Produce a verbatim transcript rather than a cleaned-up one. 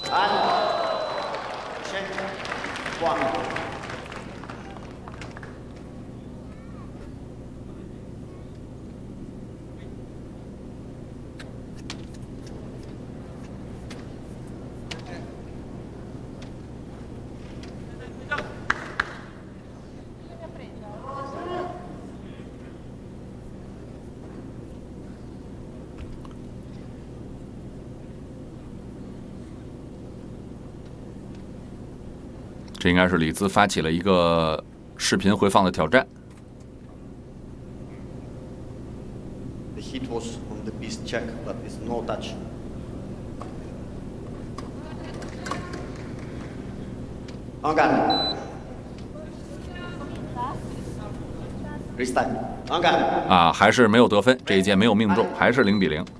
这应该是李兹发起了一个视频回放的挑战。 The hit was on the beast check, but it's no touch. On guard. Restart. On guard. 啊，还是没有得分，这一箭没有命中，还是零比零。